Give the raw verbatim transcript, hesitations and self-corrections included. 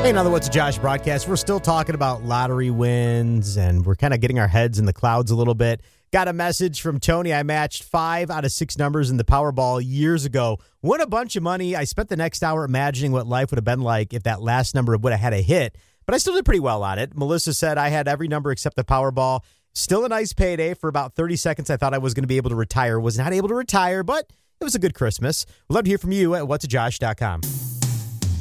Hey, another What's a Josh broadcast. We're still talking about lottery wins, and we're kind of getting our heads in the clouds a little bit. Got a message from Tony. I matched five out of six numbers in the Powerball years ago. Won a bunch of money. I spent the next hour imagining what life would have been like if that last number would have had a hit, but I still did pretty well on it. Melissa said I had every number except the Powerball. Still a nice payday. For about thirty seconds, I thought I was going to be able to retire. Was not able to retire, but it was a good Christmas. We'd love to hear from you at what's a josh dot com.